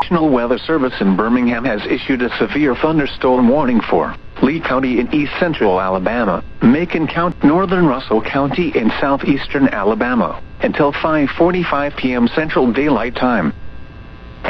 National Weather Service in Birmingham has issued a severe thunderstorm warning for Lee County in east central Alabama, Macon County, northern Russell County, and southeastern Alabama until 5:45 p.m. Central Daylight Time.